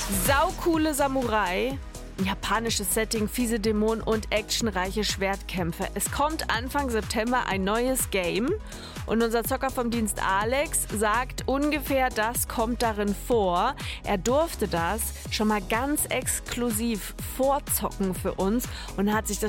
Saucoole Samurai, japanisches Setting, fiese Dämonen und actionreiche Schwertkämpfe. Es kommt Anfang September ein neues Game und unser Zocker vom Dienst Alex sagt, ungefähr das kommt darin vor. Er durfte das schon mal ganz exklusiv vorzocken für uns und hat sich das